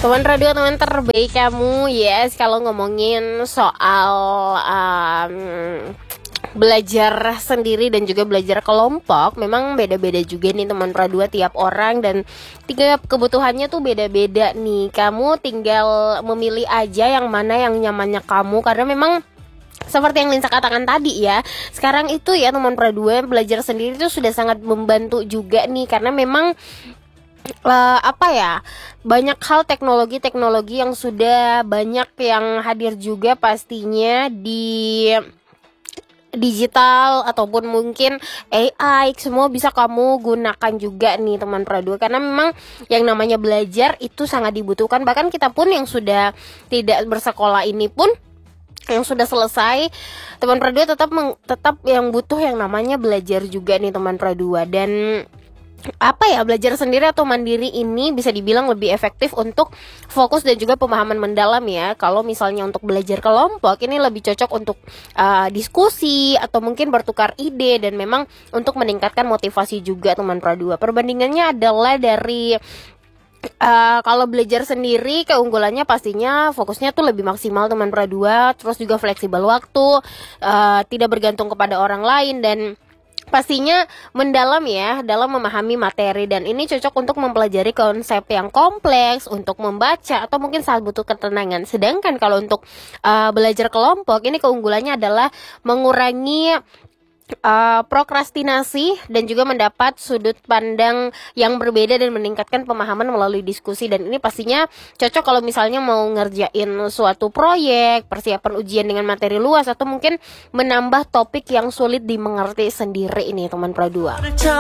Teman radio, teman terbaik kamu. Yes, kalau ngomongin soal belajar sendiri dan juga belajar kelompok, memang beda-beda juga nih teman radio tiap orang, dan tiap kebutuhannya tuh beda-beda nih. Kamu tinggal memilih aja yang mana yang nyamannya kamu, karena memang seperti yang Linsa katakan tadi ya, sekarang itu ya teman radio belajar sendiri itu sudah sangat membantu juga nih, karena memang banyak hal teknologi yang sudah banyak yang hadir juga pastinya di digital ataupun mungkin AI, semua bisa kamu gunakan juga nih teman radio, karena memang yang namanya belajar itu sangat dibutuhkan. Bahkan kita pun yang sudah tidak bersekolah ini pun, yang sudah selesai, teman radio tetap yang butuh yang namanya belajar juga nih teman radio. Dan belajar sendiri atau mandiri ini bisa dibilang lebih efektif untuk fokus dan juga pemahaman mendalam ya. Kalau misalnya untuk belajar kelompok ini lebih cocok untuk diskusi atau mungkin bertukar ide, dan memang untuk meningkatkan motivasi juga teman radio. Perbandingannya adalah dari kalau belajar sendiri, keunggulannya pastinya fokusnya tuh lebih maksimal teman radio, terus juga fleksibel waktu, tidak bergantung kepada orang lain, dan pastinya mendalam ya dalam memahami materi. Dan ini cocok untuk mempelajari konsep yang kompleks, untuk membaca, atau mungkin saat butuh ketenangan. Sedangkan kalau untuk belajar kelompok, ini keunggulannya adalah mengurangi prokrastinasi dan juga mendapat sudut pandang yang berbeda dan meningkatkan pemahaman melalui diskusi. Dan ini pastinya cocok kalau misalnya mau ngerjain suatu proyek, persiapan ujian dengan materi luas, atau mungkin menambah topik yang sulit dimengerti sendiri ini teman pro 2.